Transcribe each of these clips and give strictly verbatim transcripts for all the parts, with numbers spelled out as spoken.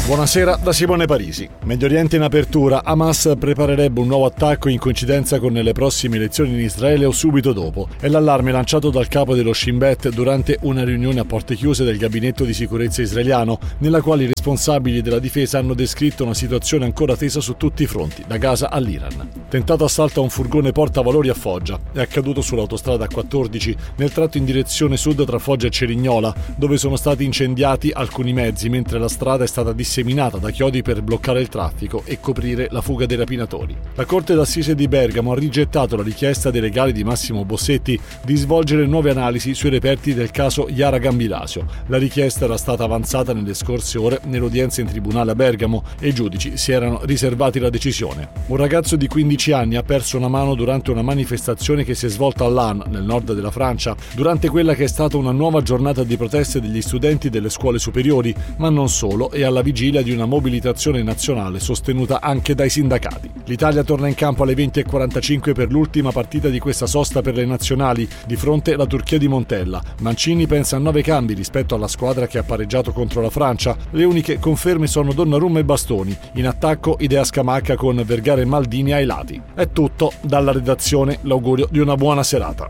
Buonasera da Simone Parisi. Medio Oriente in apertura, Hamas preparerebbe un nuovo attacco in coincidenza con le prossime elezioni in Israele o subito dopo. È l'allarme lanciato dal capo dello Shin Bet durante una riunione a porte chiuse del gabinetto di sicurezza israeliano, nella quale i responsabili della difesa hanno descritto una situazione ancora tesa su tutti i fronti, da Gaza all'Iran. Tentato assalto a un furgone portavalori a Foggia. È accaduto sull'autostrada A quattordici, nel tratto in direzione sud tra Foggia e Cerignola, dove sono stati incendiati alcuni mezzi, mentre la strada è stata disseminata da chiodi per bloccare il traffico e coprire la fuga dei rapinatori. La Corte d'Assise di Bergamo ha rigettato la richiesta dei legali di Massimo Bossetti di svolgere nuove analisi sui reperti del caso Yara Gambilasio. La richiesta era stata avanzata nelle scorse ore nell'udienza in tribunale a Bergamo e i giudici si erano riservati la decisione. Un ragazzo di quindici anni ha perso una mano durante una manifestazione che si è svolta a Laon, nel nord della Francia, durante quella che è stata una nuova giornata di proteste degli studenti delle scuole superiori, ma non solo, e alla vigilia di una mobilitazione nazionale sostenuta anche dai sindacati. L'Italia torna in campo alle venti e quarantacinque per l'ultima partita di questa sosta per le nazionali, di fronte alla Turchia di Montella. Mancini pensa a nove cambi rispetto alla squadra che ha pareggiato contro la Francia. Le uniche conferme sono Donnarumma e Bastoni. In attacco idea Scamacca con Vergara e Maldini ai lati. È tutto, dalla redazione l'augurio di una buona serata.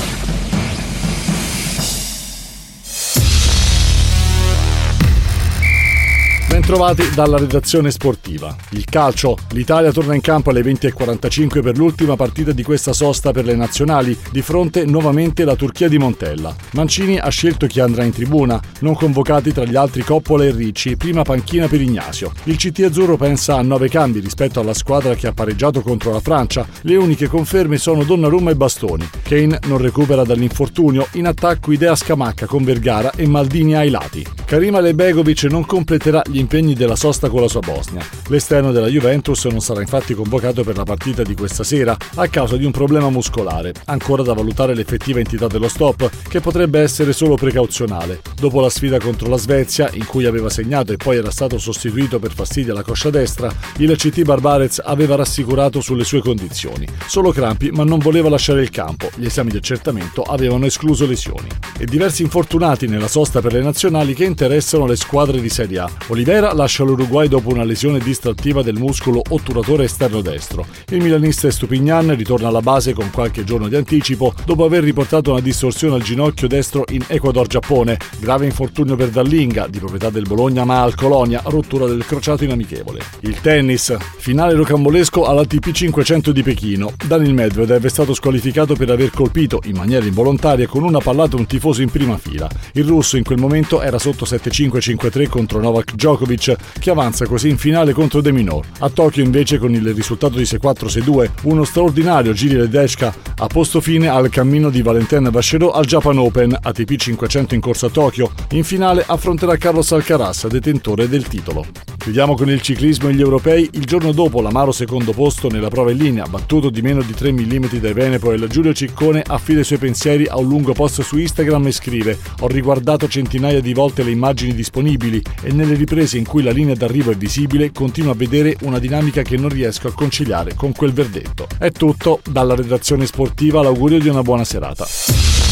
Bentrovati dalla redazione sportiva. Il calcio. L'Italia torna in campo alle venti e quarantacinque per l'ultima partita di questa sosta per le nazionali, di fronte nuovamente la Turchia di Montella. Mancini ha scelto chi andrà in tribuna, non convocati tra gli altri Coppola e Ricci, prima panchina per Ignacio. Il C T azzurro pensa a nove cambi rispetto alla squadra che ha pareggiato contro la Francia. Le uniche conferme sono Donnarumma e Bastoni. Kane non recupera dall'infortunio, in attacco idea Scamacca con Vergara e Maldini ai lati. Karim Alekbegovic non completerà gli impegni della sosta con la sua Bosnia. L'esterno della Juventus non sarà infatti convocato per la partita di questa sera a causa di un problema muscolare, ancora da valutare l'effettiva entità dello stop, che potrebbe essere solo precauzionale. Dopo la sfida contro la Svezia, in cui aveva segnato e poi era stato sostituito per fastidio alla coscia destra, il C T Barbarez aveva rassicurato sulle sue condizioni. Solo crampi, ma non voleva lasciare il campo. Gli esami di accertamento avevano escluso lesioni. E diversi infortunati nella sosta per le nazionali che interessano le squadre di Serie A. Olivera lascia l'Uruguay dopo una lesione distrattiva del muscolo otturatore esterno destro. Il milanista Estupignan ritorna alla base con qualche giorno di anticipo dopo aver riportato una distorsione al ginocchio destro in Ecuador-Giappone. Grave infortunio per Dallinga, di proprietà del Bologna ma al Colonia, rottura del crociato in amichevole. Il tennis. Finale rocambolesco all'A T P cinquecento di Pechino. Daniil Medvedev è stato squalificato per aver colpito in maniera involontaria con una pallata un tifoso in prima fila. Il russo in quel momento era sotto sette cinque cinque tre contro Novak Djokovic, che avanza così in finale contro De Minaur. A Tokyo invece, con il risultato di sei quattro sei due, uno straordinario Giri Ledeshka ha posto fine al cammino di Valentin Vacherot al Japan Open A T P cinquecento in corso a Tokyo. In finale affronterà Carlos Alcaraz, detentore del titolo. Chiudiamo con il ciclismo e gli europei. Il giorno dopo l'amaro secondo posto nella prova in linea, battuto di meno di tre millimetri dai Venepoel, Giulio Ciccone affida i suoi pensieri a un lungo post su Instagram e scrive: «Ho riguardato centinaia di volte le immagini disponibili e nelle riprese in cui la linea d'arrivo è visibile continuo a vedere una dinamica che non riesco a conciliare con quel verdetto». È tutto, dalla redazione sportiva l'augurio di una buona serata.